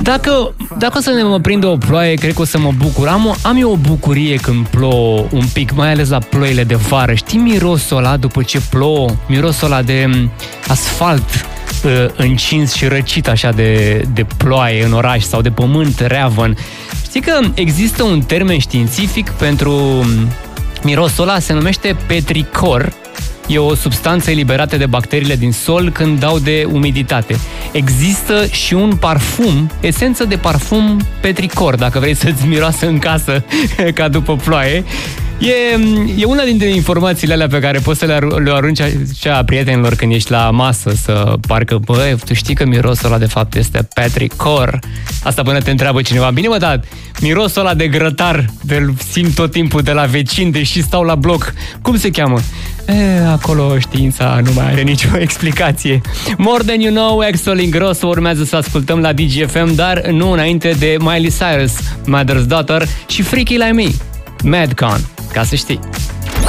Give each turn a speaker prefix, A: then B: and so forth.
A: Dacă o să mă prindă o ploaie, cred că o să mă bucur. Am eu o bucurie când plouă un pic, mai ales la ploile de vară. Știi mirosul ăla după ce plouă? Mirosul ăla de asfalt încins și răcit așa de ploaie în oraș sau de pământ reavăn. Știi că există un termen științific pentru mirosul ăla, se numește petricor. E o substanță eliberată de bacteriile din sol când dau de umiditate. Există și un parfum, esență de parfum petricor, dacă vrei să-ți miroasă în casă ca după ploaie. E una dintre informațiile alea pe care poți să le arunci așa prietenilor când ești la masă, să parcă, băi, tu știi că mirosul ăla de fapt este petricor. Asta până te întreabă cineva. Bine, mă, dar mirosul ăla de grătar, îl simt tot timpul de la vecini, deși stau la bloc. Cum se cheamă? Acolo știința nu mai are nicio explicație. More Than You Know, Axel Ingrosso urmează să ascultăm la DGFM, dar nu înainte de Miley Cyrus, Mother's Daughter și Freaky Like Me, Madcon, ca să știi.